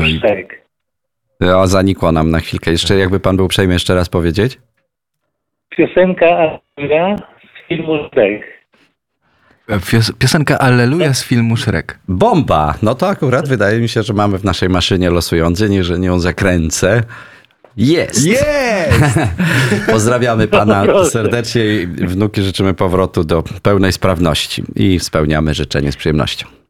i... Shrek. O, zanikło nam na chwilkę. Jeszcze jakby pan był uprzejmy jeszcze raz powiedzieć? Piosenka Alleluja z filmu Shrek. Piosenka Alleluja z filmu Shrek. Bomba! No to akurat wydaje mi się, że mamy w naszej maszynie losujący, nie, że nią zakręcę. Jest! Pozdrawiamy pana proszę. serdecznie i wnuki życzymy powrotu do pełnej sprawności i spełniamy życzenie z przyjemnością.